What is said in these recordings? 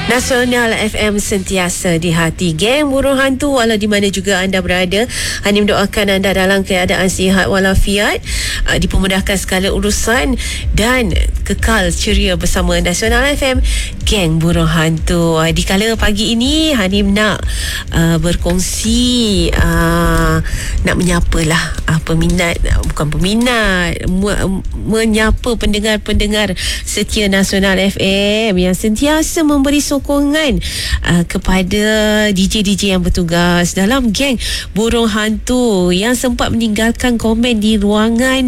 Nasional FM sentiasa di hati. Geng Burung Hantu, walau di mana juga anda berada, Hanim doakan anda dalam keadaan sihat walafiat, dipermudahkan segala urusan dan kekal ceria bersama Nasional FM, Geng Burung Hantu. Di kala pagi ini Hanim nak berkongsi, nak menyapalah peminat, bukan peminat, menyapa pendengar-pendengar setia Nasional FM yang sentiasa memberi sokongan kepada DJ-DJ yang bertugas dalam Geng Burung Hantu yang sempat meninggalkan komen di ruangan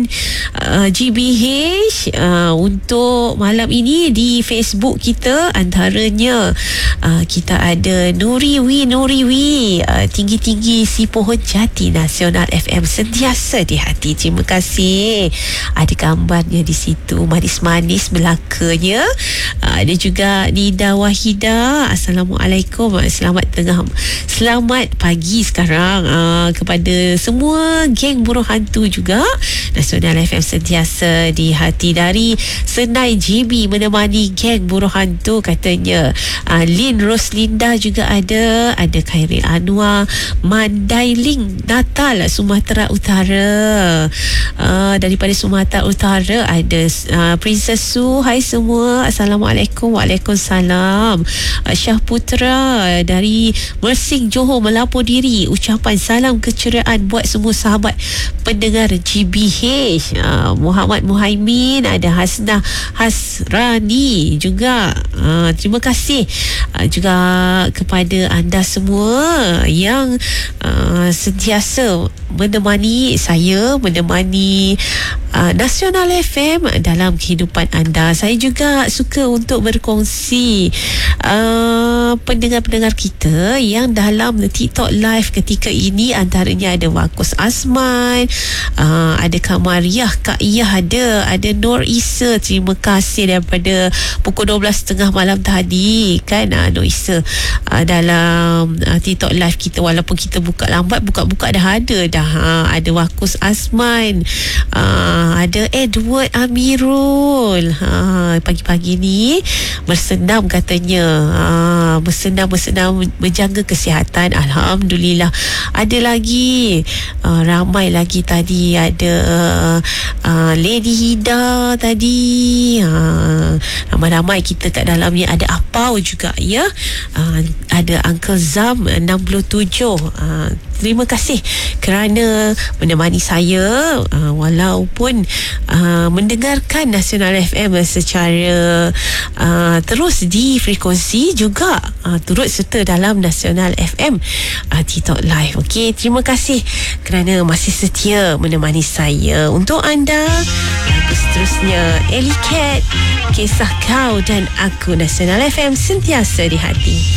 GBH untuk malam ini di Facebook kita. Antaranya kita ada Nuriwi, tinggi-tinggi si pohon jati, Nasional FM sentiasa di hati. Terima kasih. Ada gambarnya di situ, manis-manis belakanya. Ada juga Nida Wahida, Assalamualaikum, selamat pagi sekarang kepada semua Geng Burung Hantu juga. Nasional FM sentiasa di hati. Dari Senai JB menemani Geng Burung Hantu katanya. Lin Roslinda juga ada Khairil Anwar, Mandailing, Natal, Sumatera Utara. Daripada Sumatera Utara ada Princess Su, hai semua, Assalamualaikum. Waalaikumsalam. Syah Putra dari Mersing, Johor melapor diri, ucapan salam keceriaan buat semua sahabat pendengar GBH. Muhammad Muhaimin, ada Hasnah Hasrani juga. Terima kasih juga kepada anda semua yang sentiasa menemani saya, menemani Nasional FM dalam kehidupan anda. Saya juga suka untuk berkongsi pendengar-pendengar kita yang dalam TikTok live ketika ini. Antaranya ada Wakus Asman, ada Kak Mariah, Kak Iyah, ada Nur Isa. Terima kasih daripada pukul 12.30 malam tadi kan, Nur Isa dalam TikTok live kita. Walaupun kita buka lambat, buka-buka dah ada Wakus Asman, ada Edward Amirul. Pagi-pagi ni bersenam katanya, bersenam menjaga kesihatan. Alhamdulillah. Ada lagi ramai lagi tadi, ada Lady Hida tadi, ramai-ramai kita kat dalam ni. Ada Apau juga ya, ada Uncle Zam 67. Terima kasih kerana menemani saya walaupun mendengarkan Nasional FM secara terus di frekuensi, juga turut serta dalam Nasional FM TikTok live. Okey, terima kasih kerana masih setia menemani saya. Untuk anda lagu seterusnya Ellie Cat, Kisah Kau dan Aku. Nasional FM sentiasa di hati.